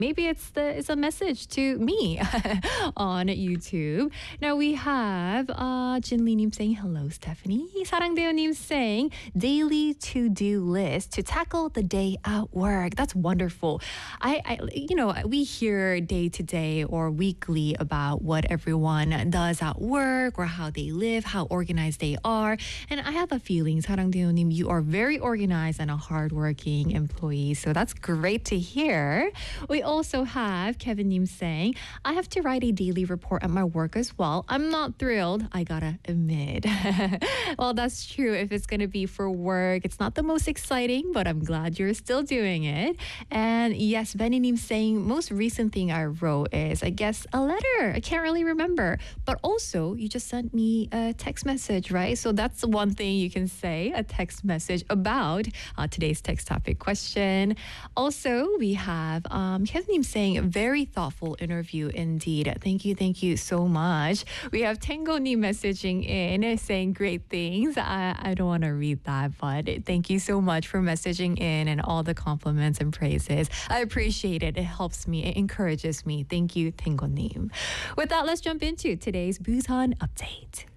maybe it's a message to me on YouTube. Now we have Jinli-님 saying hello, Stephanie. 사랑대요님 saying daily to-do list to tackle the day at work. That's wonderful. We hear day to day or weekly about what everyone does at work or how they live, how organized they are. And I have a feeling, 사랑대요님, you are very organized and a hardworking employee. So that's great to hear. We also have Kevin-님 saying, I have to write a daily report at my work as well. I'm not thrilled, I gotta admit. Well, that's true. If it's gonna be for work, it's not the most exciting, but I'm glad you're still doing it. And yes, Benny-님 saying, most recent thing I wrote is, I guess, a letter. I can't really remember. But also, you just sent me a text message, right? So that's one thing you can say, a text message about today's text topic question. Also, we have Kevin-님 saying, a very thoughtful interview indeed. Thank you so much. We have Tango-님 messaging in saying great things. I don't want to read that, but thank you so much for messaging in and all the compliments and praises. I appreciate it. It helps me. It encourages me. Thank you, Tango-님. With that, let's jump into today's Busan update.